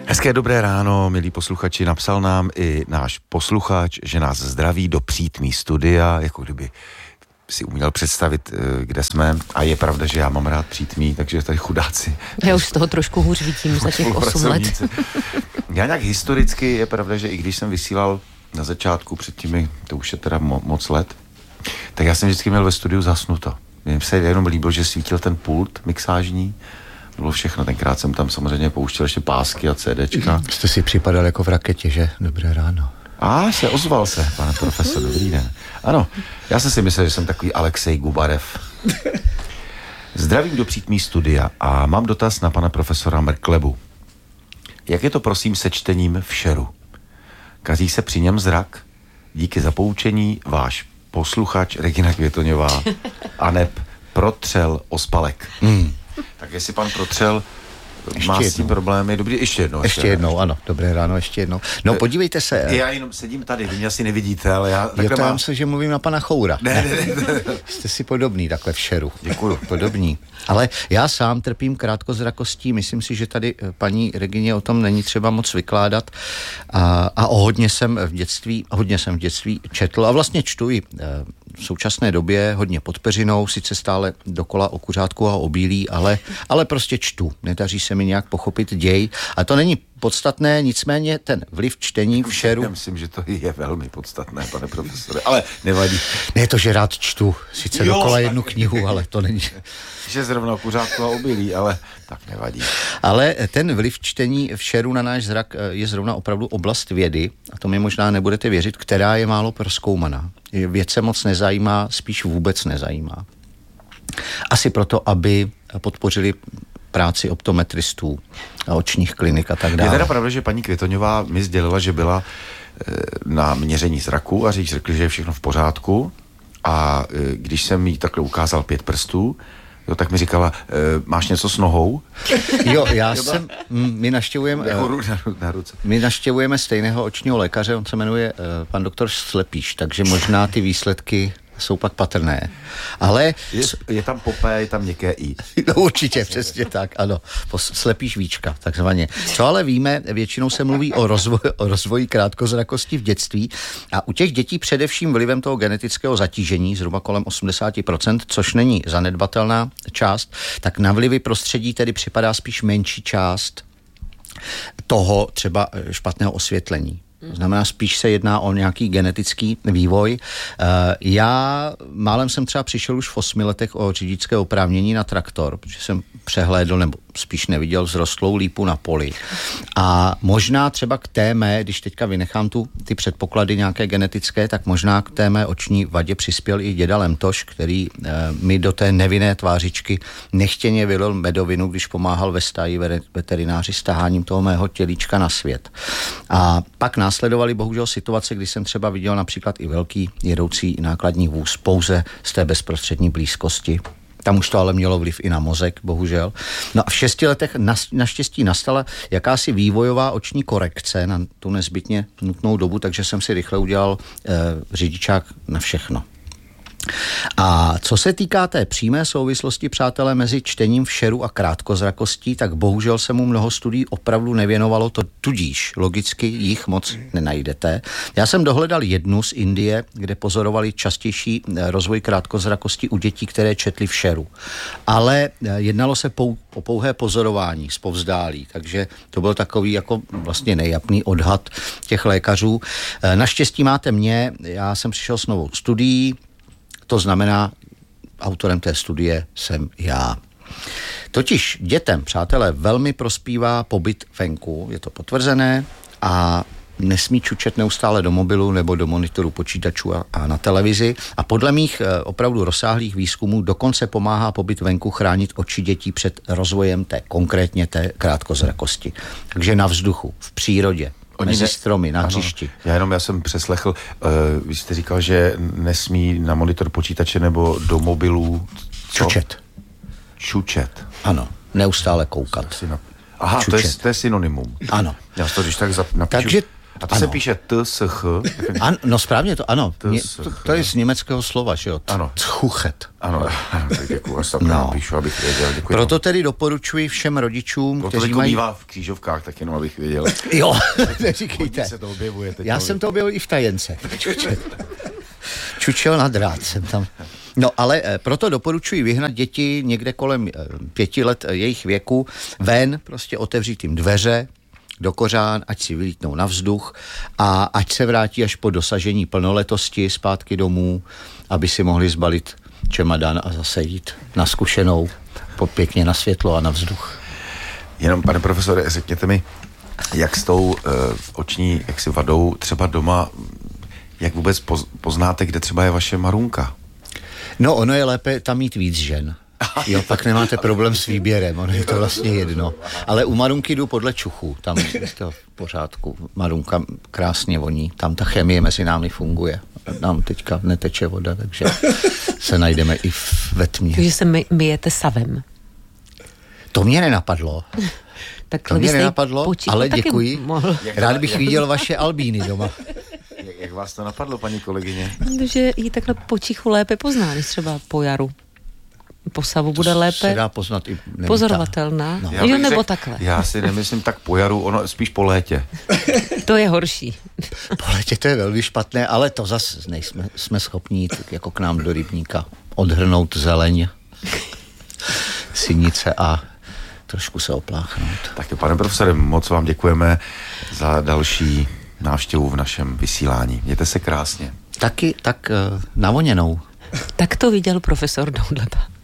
Hezké dobré ráno, milí posluchači. Napsal nám i náš posluchač, že nás zdraví do přítmí studia, jako kdyby si uměl představit, kde jsme. A je pravda, že já mám rád přítmí, takže tady chudáci. Já už z toho trošku hůř vidím za těch 8 let. Já nějak historicky, je pravda, že i když jsem vysílal na začátku před těmi, to už je teda moc let, tak já jsem vždycky měl ve studiu zasnuto. Mně se jenom líbilo, že svítil ten pult mixážní. Bylo všechno. Tenkrát jsem tam samozřejmě pouštěl ještě pásky a CDčka. Jste si připadal jako v raketě, že? Dobré ráno. Ozval se, pane profesor, dobrý den. Ano, já jsem si myslel, že jsem takový Alexej Gubarev. Zdravím do přítmí studia a mám dotaz na pana profesora Mrklebu. Jak je to prosím se čtením v šeru? Kazí se při něm zrak? Díky za poučení váš posluchač Regina Květoňová aneb Protřel Ospalek. Tak jestli pan Protřel má s tím problémy, dobrý, ještě jednou. Ano, dobré ráno, ještě jednou. No podívejte se. Já jenom sedím tady, vy mě asi nevidíte, ale já takhle mám se, že mluvím na pana Choura. Ne. Jste si podobný takhle v šeru. Děkuju. Podobný. Ale já sám trpím krátkozrakostí, myslím si, že tady paní Regině o tom není třeba moc vykládat a hodně jsem v dětství četl a vlastně čtu i v současné době hodně pod peřinou, sice stále dokola o kuřátku a o bílí, ale prostě čtu. Nedaří se mi nějak pochopit děj. A to není podstatné, nicméně ten vliv čtení v šeru... Já myslím, že to je velmi podstatné, pane profesore, ale nevadí. Ne to, že rád čtu, sice dokola jednu knihu, ale to není... Že zrovna o kuřátku a o bílí, ale tak nevadí. Ale ten vliv čtení v šeru na náš zrak je zrovna opravdu oblast vědy, a to mi možná nebudete věřit, která je málo prozkoumaná. Věc se moc nezajímá, spíš vůbec nezajímá. Asi proto, aby podpořili práci optometristů a očních klinik a tak dále. Je teda pravda, že paní Květoňová mi sdělila, že byla na měření zraku a řekli, že je všechno v pořádku a když jsem jí takhle ukázal 5 prstů, tak mi říkala, máš něco s nohou? Jo, my navštěvujeme stejného očního lékaře, on se jmenuje pan doktor Slepíš, takže možná ty výsledky jsou pak patrné. Ale... Je tam popé, je tam měkké i. No určitě, přesně tak, ano. Slepíš víčka, takzvaně. Co ale víme, většinou se mluví o rozvoji krátkozrakosti v dětství a u těch dětí především vlivem toho genetického zatížení, zhruba kolem 80%, což není zanedbatelná část, tak na vlivy prostředí tedy připadá spíš menší část toho třeba špatného osvětlení. Znamená, spíš se jedná o nějaký genetický vývoj. Já málem jsem třeba přišel už v 8 letech o řidičské oprávnění na traktor, protože jsem přehlédl, nebo spíš neviděl vzrostlou lípu na poli. A možná třeba k té mé, když teďka vynechám ty předpoklady nějaké genetické, tak možná k té mé oční vadě přispěl i děda Lemtoš, který mi do té nevinné tvářičky nechtěně vylil medovinu, když pomáhal ve stáji veterináři s taháním toho mého tělíčka na svět. A pak následovaly bohužel situace, kdy jsem třeba viděl například i velký jedoucí nákladní vůz pouze z té bezprostřední blízkosti. Tam už to ale mělo vliv i na mozek, bohužel. No a v 6 letech naštěstí nastala jakási vývojová oční korekce na tu nezbytně nutnou dobu, takže jsem si rychle udělal řidičák na všechno. A co se týká té přímé souvislosti, přátelé, mezi čtením v šeru a krátkozrakostí, tak bohužel se mu mnoho studií opravdu nevěnovalo, to tudíž logicky jich moc nenajdete. Já jsem dohledal jednu z Indie, kde pozorovali častější rozvoj krátkozrakosti u dětí, které četly v šeru. Ale jednalo se o pouhé pozorování zpovzdálí, takže to byl takový jako vlastně nejapný odhad těch lékařů. Naštěstí máte mě, já jsem přišel s novou studií. To znamená, autorem té studie jsem já. Totiž dětem, přátelé, velmi prospívá pobyt venku, je to potvrzené, a nesmí čučet neustále do mobilu nebo do monitoru počítačů a na televizi. A podle mých opravdu rozsáhlých výzkumů dokonce pomáhá pobyt venku chránit oči dětí před rozvojem konkrétně té krátkozrakosti. Takže na vzduchu, v přírodě, mezi stromy, na hřišti. Já jsem přeslechl, vy jste říkal, že nesmí na monitor počítače nebo do mobilů... Čučet. Ano, neustále koukat. Aha, to je synonymum. Ano. Já to když tak napíšu. Takže A to se píše TSH? No správně to, ano. To je z německého slova, že jo? Ano. Tchuchet. Ano, tak děkuji, až tak napíšu, abych věděl. Děkuji. Proto tedy doporučuji všem rodičům, kteří mají... bývá v křížovkách, tak jenom abych věděl. Jo, neříkejte. Se to objevuje teď. Já jsem to objevil i v tajence. Čučel na drát jsem tam. No ale proto doporučuji vyhnat děti někde kolem 5 let jejich věku ven, prostě otevřít jim dveře do kořán, ať si vylítnou na vzduch a ať se vrátí až po dosažení plnoletosti zpátky domů, aby si mohli zbalit čemadan a zase jít na zkušenou, pěkně na světlo a na vzduch. Jenom, pane profesore, řekněte mi, jak s tou oční jaksi vadou třeba doma, jak vůbec poznáte, kde třeba je vaše Marunka? No, ono je lépe tam mít víc žen. Jo, pak nemáte problém s výběrem, ono je to vlastně jedno. Ale u Marunky jdu podle čuchu, tam je to v pořádku. Marunka krásně voní, tam ta chemie mezi námi funguje. Nám teďka neteče voda, takže se najdeme i ve tmě. Takže se myjete savem. To mě nenapadlo. Tak to mě nenapadlo, ale děkuji. Rád bych viděl vaše albíny doma. Jak vás to napadlo, paní kolegyně? Že ji takhle potichu lépe pozná, než třeba po jaru. Po savu bude lépe se dá poznat i pozorovatelná. No. Jo, nebo takhle. Já si nemyslím tak po jaru, ono spíš po létě. To je horší. Po létě to je velmi špatné, ale to zase jsme schopní jít jako k nám do rybníka odhrnout zeleň, synice a trošku se opláchnout. Tak jo, pane profesore, moc vám děkujeme za další návštěvu v našem vysílání. Mějte se krásně. Taky tak navoněnou. Tak to viděl profesor Doudleba.